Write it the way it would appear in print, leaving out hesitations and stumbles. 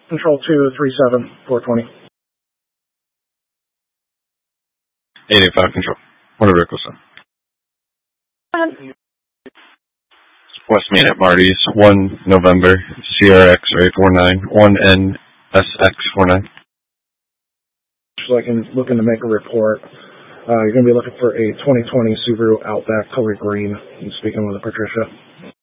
Control 237 420. 885 Control. What are vehicles on? West Main at Marty's, 1 November, CRX Ray 49, 1NSX49. So I can looking to make a report. You're going to be looking for a 2020 Subaru Outback color green. I'm speaking with Patricia.